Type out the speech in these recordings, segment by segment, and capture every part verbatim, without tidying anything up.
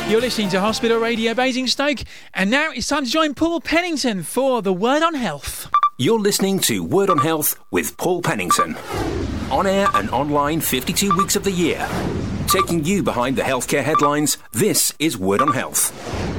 You're listening to Hospital Radio Basingstoke, and now it's time to join Paul Pennington for the Word on Health. You're listening to Word on Health with Paul Pennington. On air and online fifty-two weeks of the year. Taking you behind the healthcare headlines, this is Word on Health.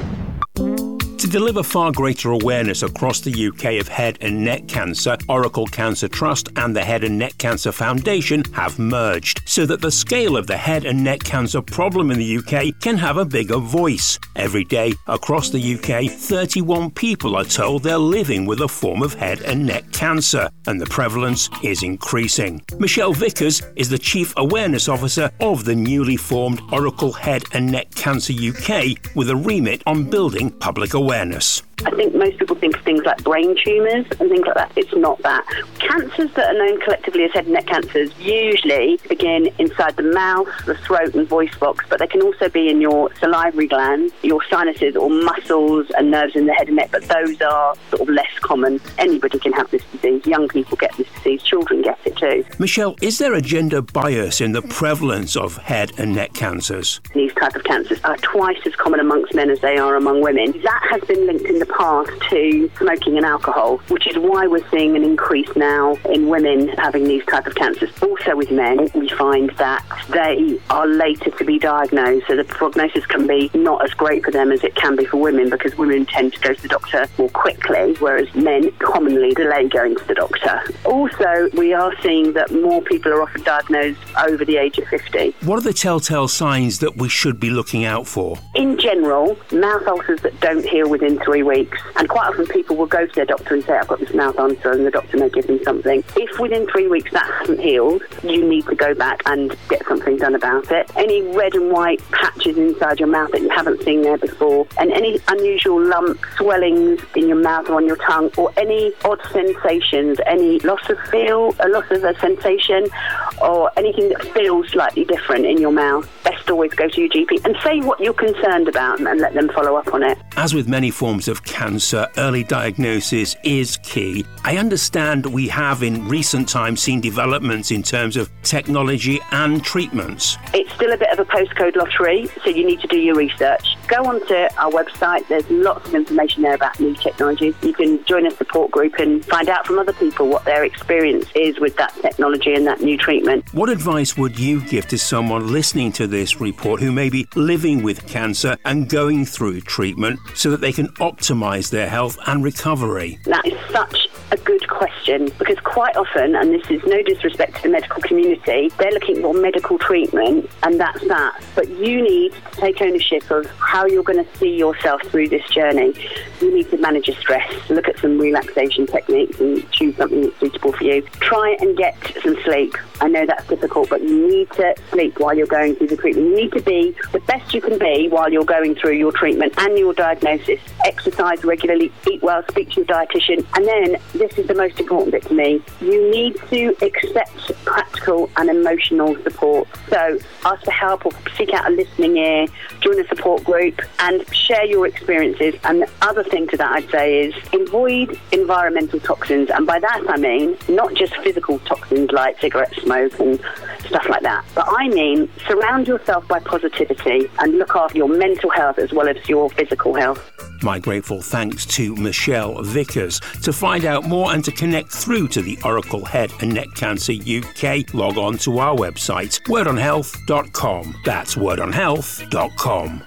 To deliver far greater awareness across the U K of head and neck cancer, Oracle Cancer Trust and the Head and Neck Cancer Foundation have merged so that the scale of the head and neck cancer problem in the U K can have a bigger voice. Every day across the U K, thirty-one people are told they're living with a form of head and neck cancer, and the prevalence is increasing. Michelle Vickers is the Chief Awareness Officer of the newly formed Oracle Head and Neck Cancer U K, with a remit on building public awareness. Awareness. I think most people think of things like brain tumours and things like that. It's not that. Cancers that are known collectively as head and neck cancers usually begin inside the mouth, the throat and voice box, but they can also be in your salivary glands, your sinuses or muscles and nerves in the head and neck, but those are sort of less common. Anybody can have this disease. Young people get this disease. Children get it too. Michelle, is there a gender bias in the prevalence of head and neck cancers? These type of cancers are twice as common amongst men as they are among women. That has been linked in the past to smoking and alcohol, which is why we're seeing an increase now in women having these type of cancers. Also with men, we find that they are later to be diagnosed, so the prognosis can be not as great for them as it can be for women, because women tend to go to the doctor more quickly, whereas men commonly delay going to the doctor. Also, we are seeing that more people are often diagnosed over the age of fifty. What are the telltale signs that we should be looking out for? In general, mouth ulcers that don't heal within three weeks. And quite often people will go to their doctor and say, I've got this mouth ulcer, and the doctor may give them something. If within three weeks that hasn't healed, you need to go back and get something done about it. Any red and white patches inside your mouth that you haven't seen there before, and any unusual lumps, swellings in your mouth or on your tongue, or any odd sensations, any loss of feel, a loss of a sensation, or anything that feels slightly different in your mouth, best always go to your G P and say what you're concerned about and let them follow up on it. As with many forms of cancer, early diagnosis is key. I understand we have in recent times seen developments in terms of technology and treatments. It's still a bit of a postcode lottery, so you need to do your research. Go onto our website, there's lots of information there about new technologies. You can join a support group and find out from other people what their experience is with that technology and that new treatment. What advice would you give to someone listening to this report who may be living with cancer and going through treatment so that they can optimise their health and recovery? That is such a good question, because quite often, and this is no disrespect to the medical community, they're looking for medical treatment and that's that. But you need to take ownership of how you're going to see yourself through this journey. You need to manage your stress, look at some relaxation techniques and choose something that's suitable for you. Try and get some sleep. I know that's difficult, but you need to sleep while you're going through the treatment. You need to be the best you can be while you're going through your treatment and your diagnosis. Exercise regularly, eat well, speak to your dietitian, and then, this is the most important bit to me, you need to accept practical and emotional support. So ask for help or seek out a listening ear, join a support group and share your experiences. And the other thing to that I'd say is avoid environmental toxins, and by that I mean not just physical toxins like cigarette smoke and stuff like that, but I mean surround yourself by positivity and look after your mental health as well as your physical health. My grateful thanks to Michelle Vickers. To find out more and to connect through to the Oracle Head and Neck Cancer U K, log on to our website, word on health dot com. That's word on health dot com.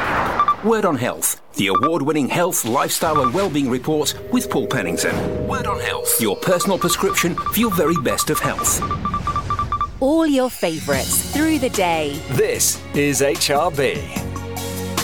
Word on Health, the award-winning health, lifestyle and wellbeing report with Paul Pennington. Word on Health, your personal prescription for your very best of health. All your favourites through the day. This is H R B.